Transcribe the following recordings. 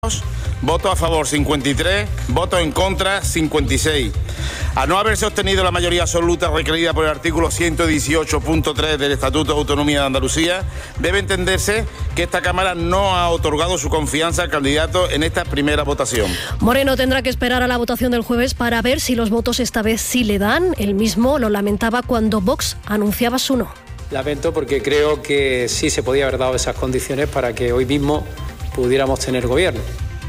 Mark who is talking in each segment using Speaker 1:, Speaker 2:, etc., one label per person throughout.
Speaker 1: Votos a favor 53, votos en contra 56. Al no haberse obtenido la mayoría absoluta requerida por el artículo 118.3 del Estatuto de Autonomía de Andalucía, debe entenderse que esta Cámara no ha otorgado su confianza al candidato en esta primera votación.
Speaker 2: Moreno tendrá que esperar a la votación del jueves para ver si los votos esta vez sí le dan. Él mismo lo lamentaba cuando Vox anunciaba su no.
Speaker 3: Lamento porque creo que sí se podía haber dado esas condiciones para que hoy mismo pudiéramos tener gobierno.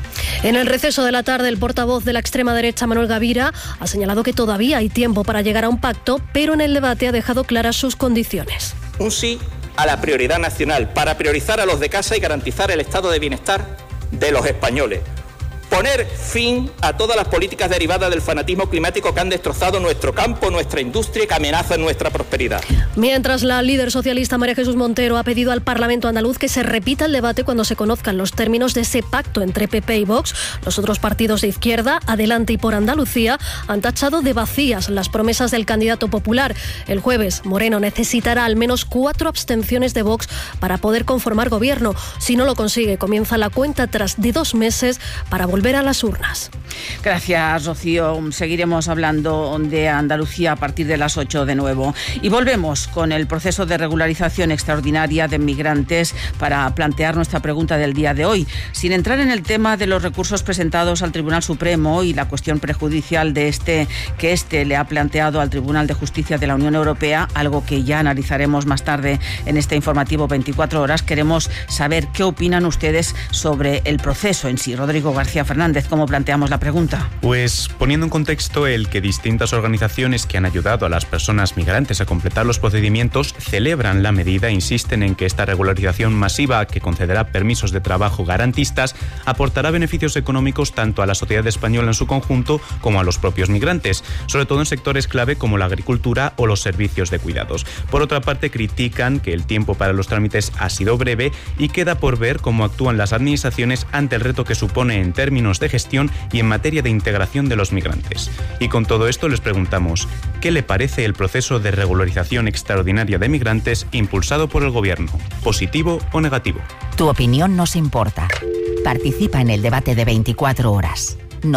Speaker 2: En el receso de la tarde, el portavoz de la extrema derecha, Manuel Gavira, ha señalado que todavía hay tiempo para llegar a un pacto, pero en el debate ha dejado claras sus condiciones.
Speaker 4: Un sí a la prioridad nacional, para priorizar a los de casa y garantizar el estado de bienestar de los españoles. Poner fin a todas las políticas derivadas del fanatismo climático que han destrozado nuestro campo, nuestra industria y que amenazan nuestra prosperidad.
Speaker 2: Mientras, la líder socialista María Jesús Montero ha pedido al Parlamento andaluz que se repita el debate cuando se conozcan los términos de ese pacto entre PP y Vox. Los otros partidos de izquierda, Adelante y Por Andalucía, han tachado de vacías las promesas del candidato popular. El jueves, Moreno necesitará al menos 4 abstenciones de Vox para poder conformar gobierno. Si no lo consigue, comienza la cuenta atrás de 2 meses para volver a las urnas.
Speaker 5: Gracias, Rocío. Seguiremos hablando de Andalucía a partir de las 8 de nuevo. Y volvemos con el proceso de regularización extraordinaria de migrantes para plantear nuestra pregunta del día de hoy. Sin entrar en el tema de los recursos presentados al Tribunal Supremo y la cuestión prejudicial de que le ha planteado al Tribunal de Justicia de la Unión Europea, algo que ya analizaremos más tarde en este informativo 24 horas, queremos saber qué opinan ustedes sobre el proceso en sí. Rodrigo García Fernández, ¿cómo planteamos la pregunta?
Speaker 6: Pues poniendo en contexto el que distintas organizaciones que han ayudado a las personas migrantes a completar los procedimientos celebran la medida e insisten en que esta regularización masiva, que concederá permisos de trabajo garantistas, aportará beneficios económicos tanto a la sociedad española en su conjunto como a los propios migrantes, sobre todo en sectores clave como la agricultura o los servicios de cuidados. Por otra parte, critican que el tiempo para los trámites ha sido breve y queda por ver cómo actúan las administraciones ante el reto que supone en términos de gestión y en materia de integración de los migrantes. Y con todo esto les preguntamos, ¿qué le parece el proceso de regularización extraordinaria de migrantes impulsado por el Gobierno? ¿Positivo o negativo?
Speaker 7: Tu opinión nos importa. Participa en el debate de 24 horas.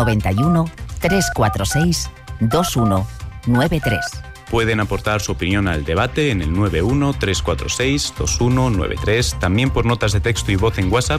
Speaker 7: 91 346 2193.
Speaker 6: Pueden aportar su opinión al debate en el 91-346-2193, también por notas de texto y voz en WhatsApp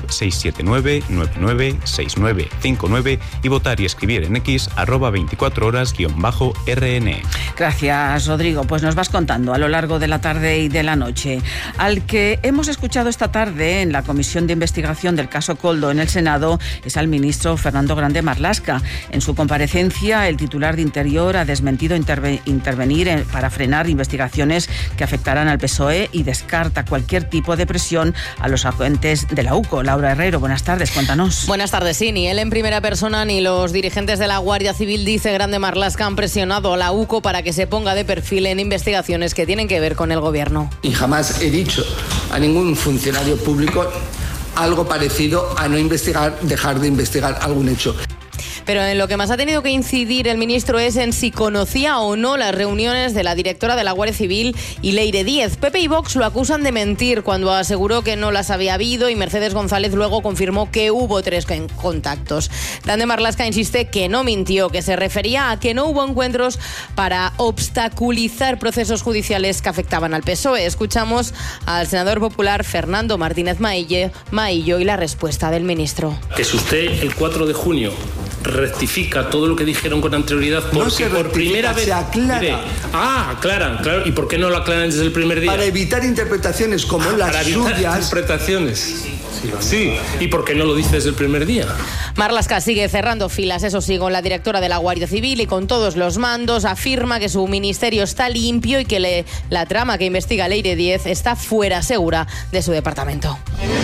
Speaker 6: 679-996959 y votar y escribir en X @24horas_RN.
Speaker 5: Gracias, Rodrigo. Pues nos vas contando a lo largo de la tarde y de la noche. Al que hemos escuchado esta tarde en la Comisión de Investigación del caso Koldo en el Senado es al ministro Fernando Grande Marlaska. En su comparecencia, el titular de Interior ha desmentido intervenir para frenar investigaciones que afectarán al PSOE y descarta cualquier tipo de presión a los agentes de la UCO. Laura Herrero, buenas tardes, cuéntanos.
Speaker 8: Buenas tardes, sí, ni él en primera persona ni los dirigentes de la Guardia Civil, dice Grande Marlaska, han presionado a la UCO para que se ponga de perfil en investigaciones que tienen que ver con el gobierno.
Speaker 9: Y jamás he dicho a ningún funcionario público algo parecido a no investigar, dejar de investigar algún hecho.
Speaker 8: Pero en lo que más ha tenido que incidir el ministro es en si conocía o no las reuniones de la directora de la Guardia Civil y Leire Díez. PP y Vox lo acusan de mentir cuando aseguró que no las había habido y Mercedes González luego confirmó que hubo 3 contactos. Grande Marlaska insiste que no mintió, que se refería a que no hubo encuentros para obstaculizar procesos judiciales que afectaban al PSOE. Escuchamos al senador popular Fernando Martínez Maillo y la respuesta del ministro.
Speaker 10: Que si usted el 4 de junio rectifica todo lo que dijeron con anterioridad porque por primera vez
Speaker 9: se aclara.
Speaker 10: Mire, aclaran, claro. ¿Y por qué no lo aclaran desde el primer día?
Speaker 9: Para evitar interpretaciones como las
Speaker 10: para evitar
Speaker 9: suyas.
Speaker 10: Interpretaciones. Sí. ¿Y por qué no lo dice desde el primer día?
Speaker 8: Marlaska sigue cerrando filas, eso sí, con la directora de la Guardia Civil y con todos los mandos. Afirma que su ministerio está limpio y que la trama que investiga Leire Díez está fuera segura de su departamento.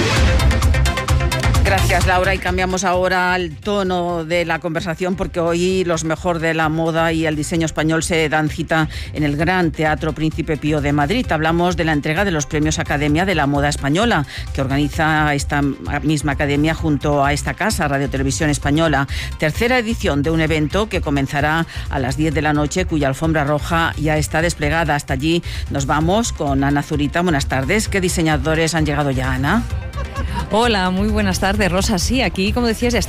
Speaker 5: Gracias, Laura, y cambiamos ahora el tono de la conversación porque hoy los mejor de la moda y el diseño español se dan cita en el Gran Teatro Príncipe Pío de Madrid. Hablamos de la entrega de los premios Academia de la Moda Española, que organiza esta misma academia junto a esta casa, Radio Televisión Española. Tercera edición de un evento que comenzará a las 10 de la noche, cuya alfombra roja ya está desplegada. Hasta allí nos vamos con Ana Zurita. Buenas tardes. ¿Qué diseñadores han llegado ya, Ana?
Speaker 11: Hola, muy buenas tardes, Rosa. Sí, aquí, como decías, ya está